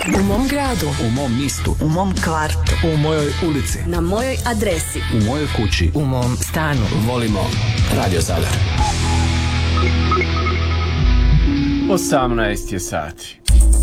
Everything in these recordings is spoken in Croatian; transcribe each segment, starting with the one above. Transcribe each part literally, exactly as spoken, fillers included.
U mom gradu. U mom mistu. U mom kvartu. U mojoj ulici. Na mojoj adresi. U mojoj kući. U mom stanu. Volimo Radio Zadar. osamnaest je sati.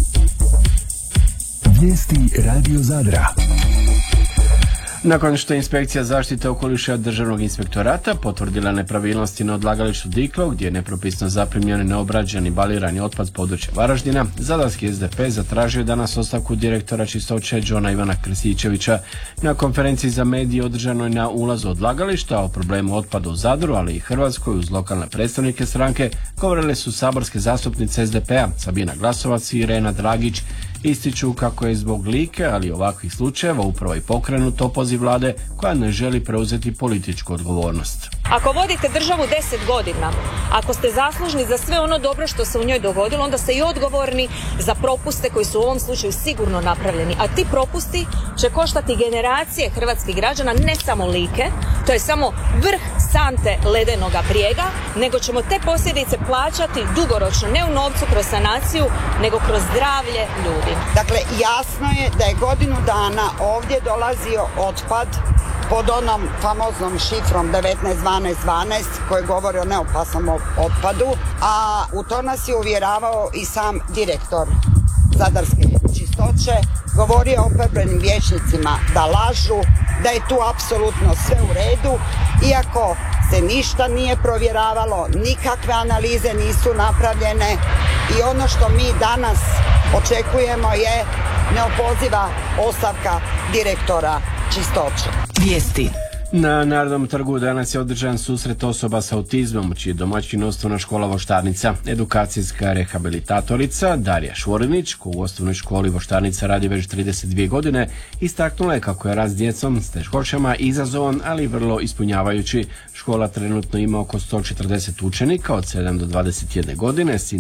Vijesti Radio Zadra. Nakon što je inspekcija zaštite okoliša Državnog inspektorata potvrdila nepravilnosti na odlagalištu Diklo, gdje je nepropisno zaprimljen i neobrađen i balirani otpad s područja Varaždina, zadarski S D P zatražio danas ostavku direktora čistoće Đona Ivana Krstičevića. Na konferenciji za medije održanoj na ulazu odlagališta o problemu otpada u Zadru, ali i Hrvatskoj uz lokalne predstavnike stranke, govorile su saborske zastupnice S D P-a Sabina Glasovac i Irena Dragić. Ističu kako je zbog Like, ali i ovakvih slučajeva upravo i pokrenut opoziv vlade koja ne želi preuzeti političku odgovornost. Ako vodite državu deset godina, ako ste zaslužni za sve ono dobro što se u njoj dogodilo, onda ste i odgovorni za propuste koji su u ovom slučaju sigurno napravljeni. A ti propusti će koštati generacije hrvatskih građana, ne samo Like, to je samo vrh sante ledenoga brijega, nego ćemo te posljedice plaćati dugoročno, ne u novcu kroz sanaciju, nego kroz zdravlje ljudi. Dakle, jasno je da je godinu dana ovdje dolazio otpad pod onom famoznom šifrom devetnaest dvanaest dvanaest koji govori o neopasnom otpadu, a u to nas je uvjeravao i sam direktor Zadarske čistoće, govorio oporbenim vijećnicima da lažu, da je tu apsolutno sve u redu, iako se ništa nije provjeravalo, nikakve analize nisu napravljene i ono što mi danas očekujemo je neopoziva ostavka direktora čistoće. Vijesti. Na Narodnom trgu danas je održan susret osoba s autizmom, čiji je domaćin osnovna škola Voštarnica. Edukacijska rehabilitatorica Darija Švorinić, koja u osnovnoj školi Voštarnica radi već trideset dvije godine, istaknula je kako je rad s djecom s teškoćama izazovan, ali vrlo ispunjavajući. Škola trenutno ima oko sto četrdeset učenika od sedam do dvadeset jedne godine, s